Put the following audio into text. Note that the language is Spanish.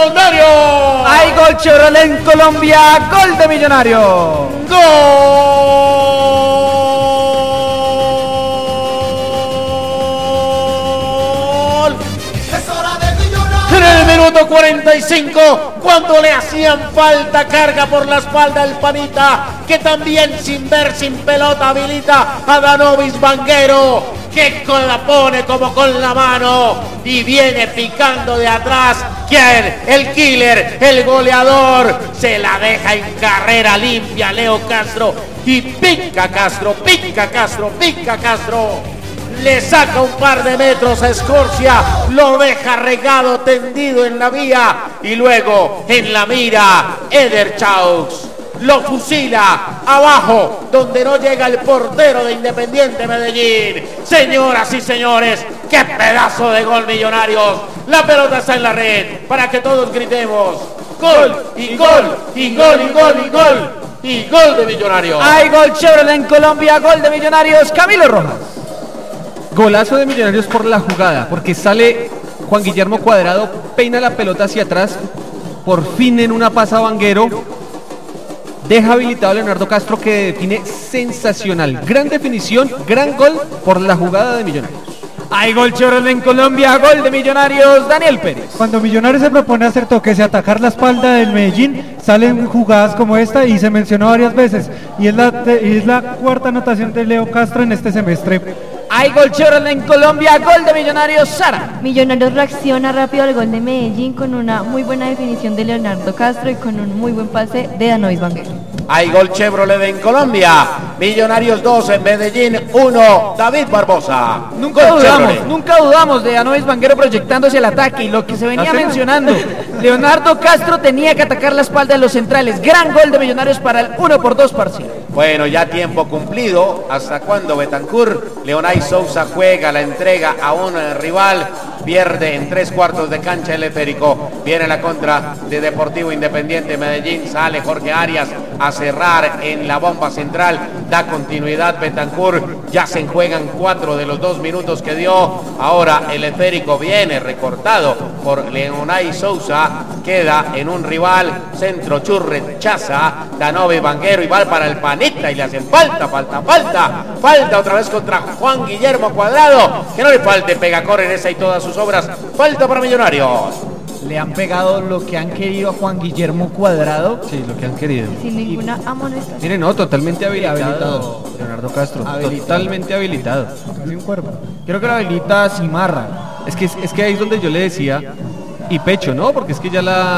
Millonarios. Hay gol Chevrolet en Colombia, gol de Millonarios. ¡Gol! En el minuto 45, cuando le hacían falta, carga por la espalda el Panita, que también sin ver, sin pelota, habilita a Danovis Vanguero, que la pone como con la mano y viene picando de atrás. ¿Quién? El killer, el goleador, se la deja en carrera limpia Leo Castro y pica Castro, pica Castro, pica Castro. Le saca un par de metros a Escorcia, lo deja regado, tendido en la vía y luego en la mira Eder Chaux lo fusila abajo donde no llega el portero de Independiente Medellín. Señoras y señores, qué pedazo de gol Millonarios. La pelota está en la red para que todos gritemos gol y gol y gol y gol y gol y gol de Millonarios. Hay gol Chevrolet en Colombia, gol de Millonarios. Camilo Rojas. Golazo de Millonarios por la jugada, porque sale Juan Guillermo Cuadrado, peina la pelota hacia atrás, por fin en una pasa Vanguero, deja habilitado a Leonardo Castro, que define sensacional. Gran definición, gran gol por la jugada de Millonarios. Hay gol Chevrolet en Colombia, gol de Millonarios, Daniel Pérez. Cuando Millonarios se propone hacer toques y atacar la espalda del Medellín, salen jugadas como esta y se mencionó varias veces. Y es la cuarta anotación de Leo Castro en este semestre. Hay gol Chevrolet en Colombia, gol de Millonarios, Sara. Millonarios reacciona rápido al gol de Medellín con una muy buena definición de Leonardo Castro y con un muy buen pase de Danovis Vanguero. Hay gol Chevrolet en Colombia, Millonarios 2 en Medellín 1, David Barbosa. Nunca dudamos de Danovis Vanguero proyectándose el ataque y lo que se venía mencionando. Leonardo Castro tenía que atacar la espalda de los centrales. Gran gol de Millonarios para el 1-2 parcial. Bueno, ya tiempo cumplido. ¿Hasta cuándo Betancur? Leonay Sousa juega, la entrega a un rival, pierde en 3/4 de cancha el esférico. Viene la contra de Deportivo Independiente Medellín, sale Jorge Arias a cerrar en la bomba central, da continuidad Betancur, ya se juegan 4 de los 2 minutos que dio. Ahora el esférico viene recortado por Leonay Sousa, queda en un rival, centro Churre, Chaza, Danovis Vanguero y va para el Panita y le hacen falta otra vez contra Juan Guillermo Cuadrado, que no le falte Pegacor en esa y todas sus obras, falta para Millonarios. Le han pegado lo que han querido a Juan Guillermo Cuadrado. Sí, lo que han querido. Sin ninguna amonestación. Miren, no, totalmente habilitado. Leonardo Castro, totalmente habilitado. Casi un cuerpo. Creo que lo habilita Cimarra. Es que ahí es donde yo le decía, y pecho, ¿no? Porque es que ya la